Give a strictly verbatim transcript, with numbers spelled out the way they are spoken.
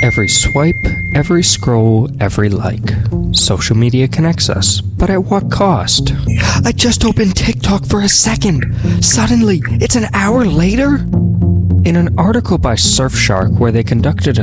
Every swipe, every scroll, every like. Social media connects us, but at what cost? I just opened TikTok for a second. Suddenly, it's an hour later? In an article by Surfshark where they conducted a